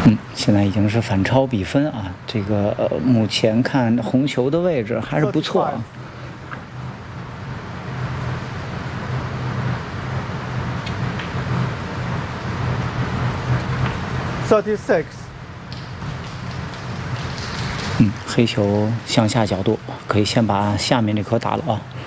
现在已经是反超比分啊。这个目前看红球的位置还是不错啊。 36。 黑球向下角度，可以先把下面这颗打了啊。